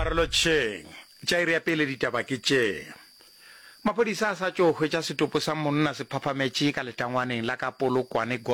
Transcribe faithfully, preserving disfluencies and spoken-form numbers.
Arlocheng, Jairia pele ditaba ke tše. Maphodisa a sa tšo hwetša setopo sa monna se phaphametše ka letangwaneng la ka Polokwane